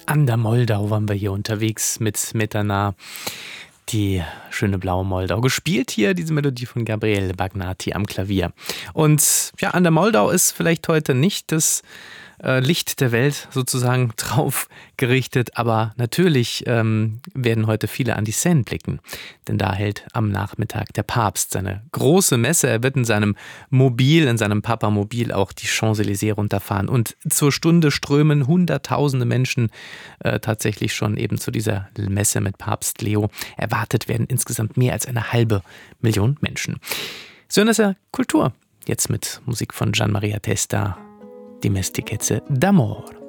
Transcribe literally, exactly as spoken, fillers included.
An der Moldau waren wir hier unterwegs mit Smetana, die schöne blaue Moldau. Gespielt hier diese Melodie von Gabriele Bagnati am Klavier. Und ja, an der Moldau ist vielleicht heute nicht das äh, Licht der Welt sozusagen drauf gerichtet, aber natürlich ähm, werden heute viele an die Seine blicken. Denn da hält am Nachmittag der Papst seine große Messe. Er wird in seinem Mobil, in seinem Papamobil auch die Champs-Élysées runterfahren. Und zur Stunde strömen hunderttausende Menschen äh, tatsächlich schon eben zu dieser Messe mit Papst Leo. Erwartet werden insgesamt mehr als eine halbe Million Menschen. So ist ja Kultur. Jetzt mit Musik von Gian Maria Testa, die Mestichezze d'Amor.